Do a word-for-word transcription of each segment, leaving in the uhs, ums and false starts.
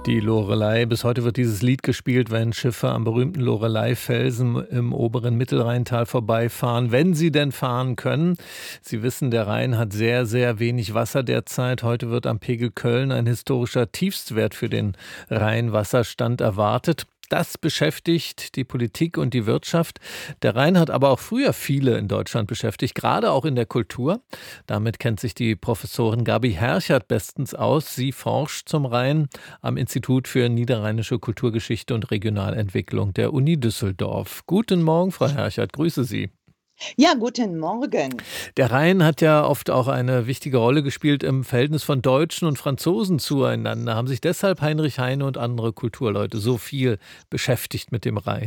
Die Loreley. Bis heute wird dieses Lied gespielt, wenn Schiffe am berühmten Loreley-Felsen im oberen Mittelrheintal vorbeifahren, wenn sie denn fahren können. Sie wissen, der Rhein hat sehr, sehr wenig Wasser derzeit. Heute wird am Pegel Köln ein historischer Tiefstwert für den Rheinwasserstand erwartet. Das beschäftigt die Politik und die Wirtschaft. Der Rhein hat aber auch früher viele in Deutschland beschäftigt, gerade auch in der Kultur. Damit kennt sich die Professorin Gabi Herchert bestens aus. Sie forscht zum Rhein am Institut für Niederrheinische Kulturgeschichte und Regionalentwicklung der Uni Düsseldorf. Guten Morgen, Frau Herchert, grüße Sie. Ja, guten Morgen. Der Rhein hat ja oft auch eine wichtige Rolle gespielt im Verhältnis von Deutschen und Franzosen zueinander. Haben sich deshalb Heinrich Heine und andere Kulturleute so viel beschäftigt mit dem Rhein?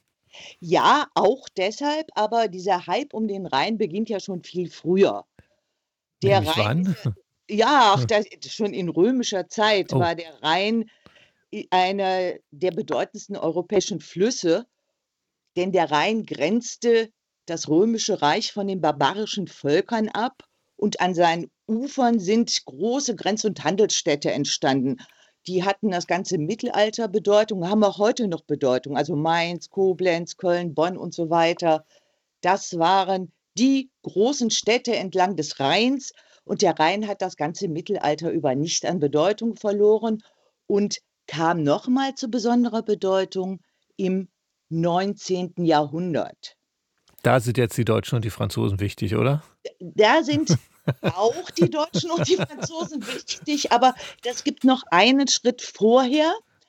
Ja, auch deshalb, aber dieser Hype um den Rhein beginnt ja schon viel früher. Der Nämlich Rhein ist wann? ja ja, ach, Hm. das schon in römischer Zeit Oh, war der Rhein i einer der bedeutendsten europäischen Flüsse, denn der Rhein grenzte das Römische Reich von den barbarischen Völkern ab und an seinen Ufern sind große Grenz und Handelsstädte entstanden. Die hatten das ganze Mittelalter Bedeutung, haben auch heute noch Bedeutung, also Mainz, Koblenz, Köln, Bonn und so weiter. Das waren die großen Städte entlang des Rheins und der Rhein hat das ganze Mittelalter über nicht an Bedeutung verloren und kam noch mal zu besonderer Bedeutung im neunzehnten Jahrhundert. da sind jetzt die Deutschen und die Franzosen wichtig, oder? Da sind auch die Deutschen und die Franzosen wichtig, aber das gibt noch einen Schritt vorher,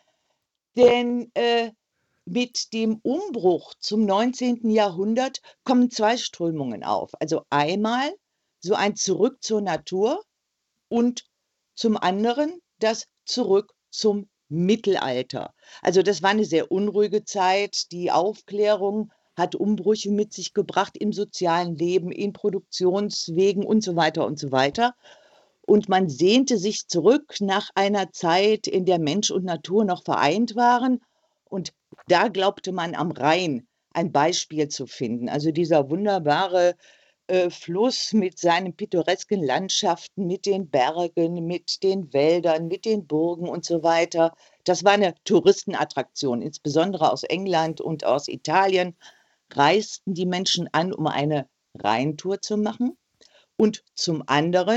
denn, äh, mit dem Umbruch zum neunzehnten Jahrhundert kommen zwei Strömungen auf. Also einmal so ein Zurück zur Natur und zum anderen das Zurück zum Mittelalter. Also, das war 'ne sehr unruhige Zeit. Die Aufklärung hat Umbrüche mit sich gebracht im sozialen Leben, in Produktionswegen und so weiter und so weiter. Und man sehnte sich zurück nach einer Zeit, in der Mensch und Natur noch vereint waren. Und da glaubte man am Rhein ein Beispiel zu finden. Also, dieser wunderbare, äh, Fluss mit seinen pittoresken Landschaften, mit den Bergen, mit den Wäldern, mit den Burgen und so weiter. Das war 'ne Touristenattraktion. Insbesondere aus England und aus Italien reisten die Menschen an, um eine Rheintour zu machen. Und zum anderen